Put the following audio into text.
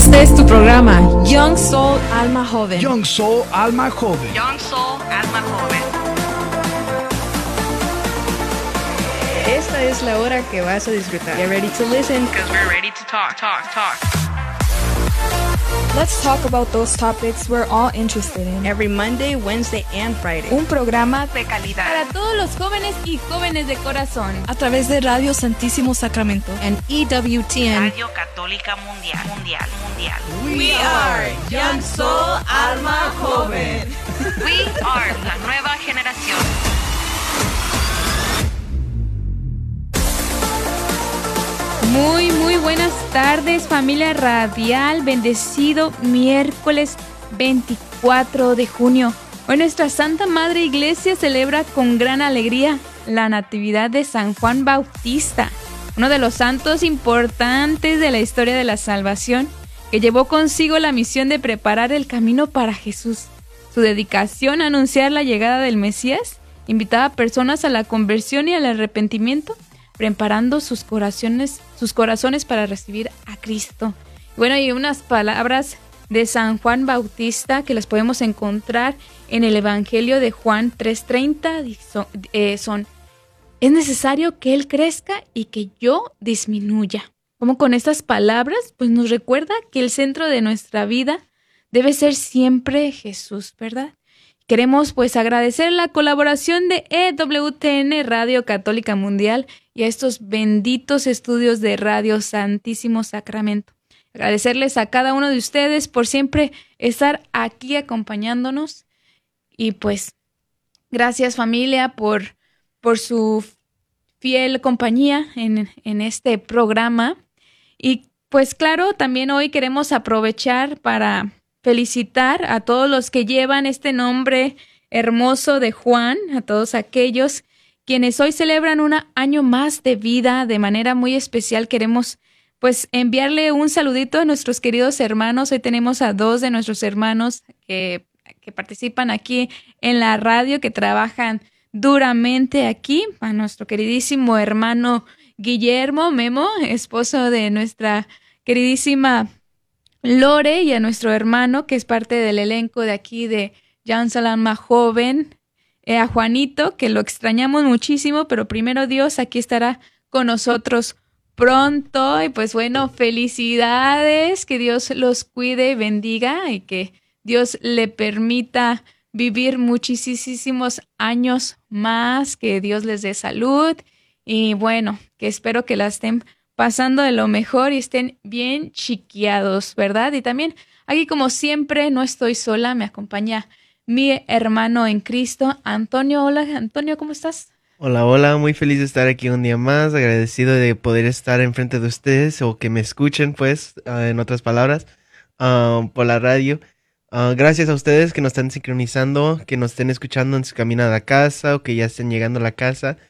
Este es tu programa, Young Soul Alma Joven. Young Soul Alma Joven. Young Soul Alma Joven. Esta es la hora que vas a disfrutar. Get ready to listen, because we're ready to talk. Let's talk about those topics we're all interested in. every Monday, Wednesday, and Friday. Un programa De calidad. Para todos los jóvenes y jóvenes de corazón. a través de Radio Santísimo Sacramento. And EWTN. Radio Católica Mundial. We are Young Soul Alma Joven. We are la nueva generación. Muy buenas tardes, familia radial. Bendecido miércoles 24 de junio. Hoy nuestra Santa Madre Iglesia celebra con gran alegría la Natividad de San Juan Bautista, uno de los santos importantes de la historia de la salvación, que llevó consigo la misión de preparar el camino para Jesús. Su dedicación a anunciar la llegada del Mesías invitaba a personas a la conversión y al arrepentimiento, preparando sus corazones para recibir a Cristo. Bueno, y unas palabras de San Juan Bautista que las podemos encontrar en el Evangelio de Juan 3:30 son: es necesario que Él crezca y que yo disminuya. Como con estas palabras, pues nos recuerda que el centro de nuestra vida debe ser siempre Jesús, ¿verdad? Queremos pues agradecer la colaboración de EWTN Radio Católica Mundial y a estos benditos estudios de Radio Santísimo Sacramento. Agradecerles a cada uno de ustedes por siempre estar aquí acompañándonos. Y pues gracias, familia, por su fiel compañía en este programa. Y pues claro, también hoy queremos aprovechar para felicitar a todos los que llevan este nombre hermoso de Juan, a todos aquellos quienes hoy celebran un año más de vida. De manera muy especial queremos pues enviarle un saludito a nuestros queridos hermanos. Hoy tenemos a dos de nuestros hermanos que participan aquí en la radio, que trabajan duramente aquí. A nuestro queridísimo hermano Guillermo Memo, esposo de nuestra queridísima Lore, y a nuestro hermano que es parte del elenco de aquí de Young Soul Alma Joven, a Juanito, que lo extrañamos muchísimo, pero primero Dios aquí estará con nosotros pronto. Y pues bueno, felicidades, que Dios los cuide y bendiga y que Dios le permita vivir muchísimos años más, que Dios les dé salud y bueno, que espero que la estén pasando de lo mejor y estén bien chiqueados, ¿verdad? Y también aquí, como siempre, no estoy sola, me acompaña mi hermano en Cristo, Antonio. Hola, Antonio, ¿cómo estás? Hola, muy feliz de estar aquí un día más, agradecido de poder estar enfrente de ustedes o que me escuchen, pues, en otras palabras, por la radio. Gracias a ustedes que nos están sincronizando, que nos estén escuchando en su camino a la casa o que ya estén llegando a la casa.